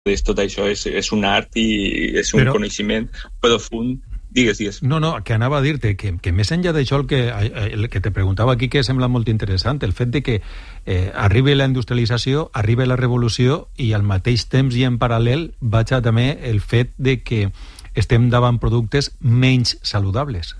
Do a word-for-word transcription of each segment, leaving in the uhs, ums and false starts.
tot això és, és un art i és un Però... coneixement profund. Digues, digues. No, no, que anava a dir-te que, que més enllà d'això el que, el que te preguntava aquí, que sembla molt interessant, el fet de que eh, arribi la industrialització, arribi la revolució i al mateix temps i en paral·lel vaig a també el fet de que estem davant productes menys saludables.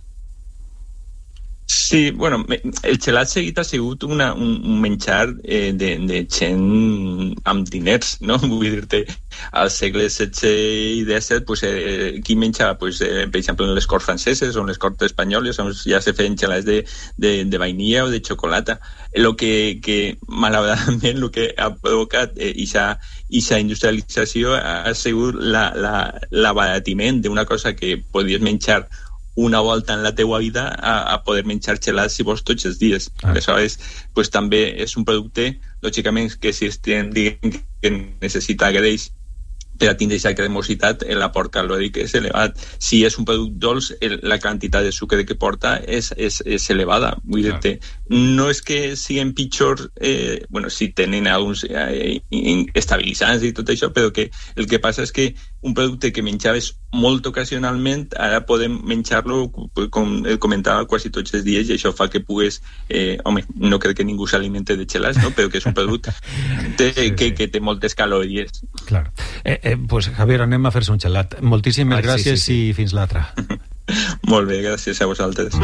Sí, bueno, el gelat seguit ha sigut una, un, un menjar eh, de, de gent amb diners, no? Vull dir-te, al segle setze i disset, pues, eh, qui menjava? Pues, eh, per exemple, en les corts franceses o en les corts espanyoles ja se feien gelats de, de, de vainilla o de xocolata. El que, que malauradament, el que ha provocat eh, aquesta industrialització ha sigut l'abaratiment d'una cosa que podies menjar una volta en la teua vida a, a poder menjar gelats si vols tots els dies. Ah. Aleshores, pues, també és un producte, lògicament, que si estem dient que necessita greix per a tindre aquesta cremositat, l'aport calòric és elevat. Si és un producte dolç, el, la quantitat de sucre que porta és, és, és elevada. Vull ah. dir-te, no és que siguin pitjors, eh, bueno, si tenen alguns eh, estabilitzants i tot això, però que el que passa és que un producte que menjaves molt ocasionalment, ara podem menjar-lo, com comentava, quasi tots els dies, i això fa que pugues, eh, home, no crec que ningú s'alimente de gelats, no? Però que és un producte de, sí, que, sí. que té moltes calories. Clar. Eh, eh, pues, Javier, anem a fer-se un gelat. Moltíssimes Ai, gràcies sí, sí, sí. i fins l'altra. Molt bé, gràcies a vosaltres.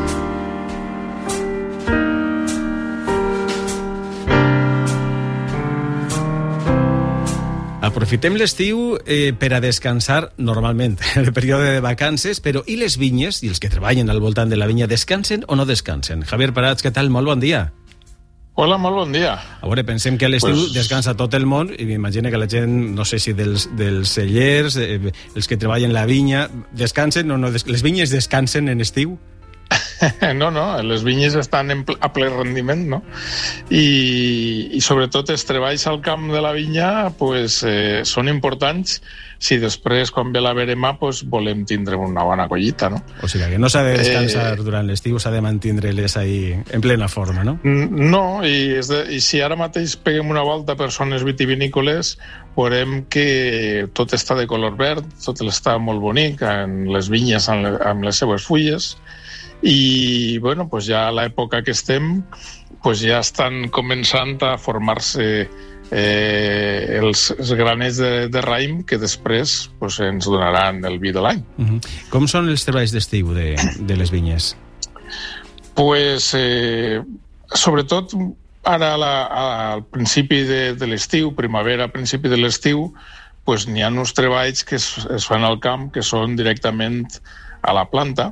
Aprofitem l'estiu eh, per a descansar normalment, en el període de vacances, però i les vinyes, i els que treballen al voltant de la vinya, descansen o no descansen? Javier Prats, què tal? Molt bon dia. Hola, molt bon dia. A veure, pensem que a l'estiu pues... descansa tot el món, i m'imagino que la gent, no sé si dels, dels cellers, eh, els que treballen la vinya, descansen o no? Des... Les vinyes descansen en estiu? No, no, les vinyes estan en ple, a ple rendiment, no? I, i sobretot els treballs al camp de la vinya pues, eh, són importants si després, quan ve la verema, pues, volem tindre una bona collita, no? O sigui que no s'ha de descansar eh, durant l'estiu, s'ha de mantindre-les ahí en plena forma, no? No, i, és de, i si ara mateix peguem una volta per zones vitivinícoles, veurem que tot està de color verd, tot està molt bonic, en les vinyes amb, le, amb les seues fulles, i bueno, pues ja a l'època que estem pues ja estan començant a formar-se eh, els, els graners de, de raïm que després pues, ens donaran el vi de l'any. Uh-huh. Com són els treballs d'estiu de, de les vinyes? Pues eh, sobretot ara la, al principi de, de l'estiu, primavera, principi de l'estiu, pues n'hi ha uns treballs que es, es fan al camp que són directament a la planta.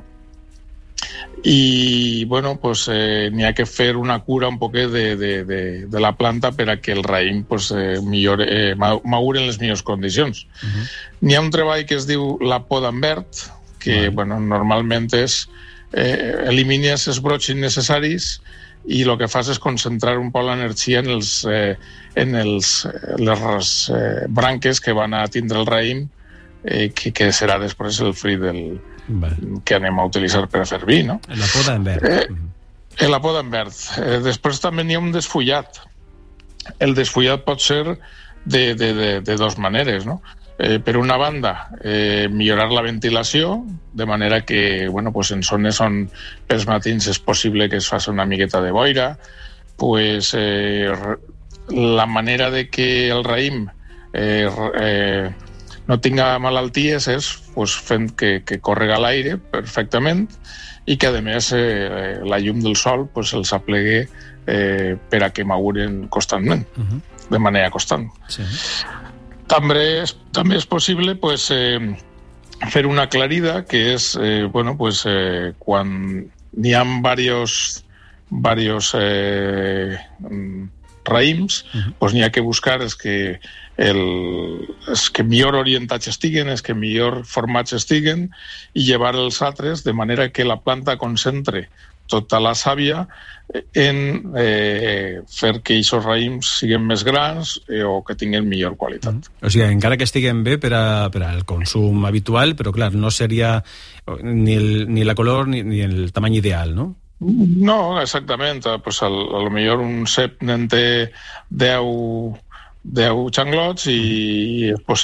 I bueno, pues, eh, n'hi ha que fer una cura un poquet de, de, de, de la planta per a que el raïm pues, eh, millor, eh, madure en les millors condicions. Uh-huh. N'hi ha un treball que es diu la poda en verd, que uh-huh. bueno, normalment és eh, elimines els brots innecessaris i el que fas és concentrar un poc l'energia en, els, eh, en els, les eh, branques que van a tindre el raïm, eh, que, que serà després el fruit del Vale. que anem a utilitzar per a fer vi, no? La poda en verd. Eh, la poda en verd. Eh, després també n'hi ha un desfullat. El desfullat pot ser de, de, de, de dues maneres, no? Eh, per una banda, eh, millorar la ventilació, de manera que, bueno, pues en zones on pels matins és possible que es faci una miqueta de boira, pues eh, la manera de que el raïm eh, eh, no tinga malalties és pues, fent que, que correga l'aire perfectament i que, a més, eh, la llum del sol pues, els aplegue eh, per a que maduren constantment, uh-huh. de manera constant. Sí. També, és, també és possible pues, eh, fer una aclarida, que és eh, bueno, pues, eh, quan n'hi ha diversos, diversos eh, raïms, uh-huh. pues n'hi ha que buscar els que El, els que millor orientats estiguen, els que millor formats estiguen i llevar els altres de manera que la planta concentre tota la sàvia en eh, fer que aquests raïms siguin més grans eh, o que tinguin millor qualitat. Mm. O sigui, encara que estiguen bé per, a, per al consum habitual, però clar, no seria ni, el, ni la color ni, ni el tamany ideal, no? No, exactament. Pues, a, a lo millor un cep n'en té deu deu xanglots i és possible